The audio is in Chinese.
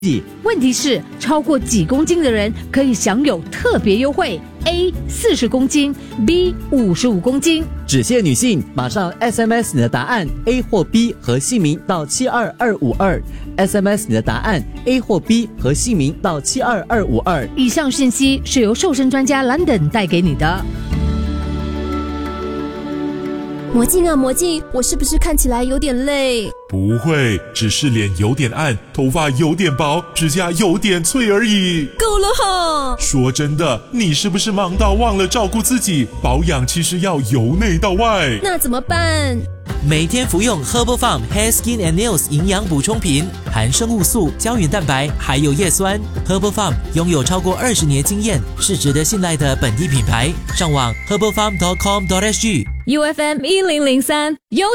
问题是超过几公斤的人可以享有特别优惠 A 40公斤 B 55公斤。 只限女性，马上 SMS 你的答案 A 或 B 和姓名到72252 SMS 你的答案 A 或 B 和姓名到72252。 以上讯息是由瘦身专家 London 带给你的。 魔镜啊魔镜，我是不是看起来有点累？ 不会，只是脸有点暗，头发有点薄，指甲有点脆而已。 够了哈！ 说真的，你是不是忙到忘了照顾自己？保养其实要由内到外。 那怎么办？ 每天服用 Herbal Farm Hair Skin and Nails 营养补充品，含生物素、胶原蛋白，还有叶酸。Herbal Farm 拥有超过20年经验，是值得信赖的本地品牌。上网 herbalfarm.com.sg。 UFM 1003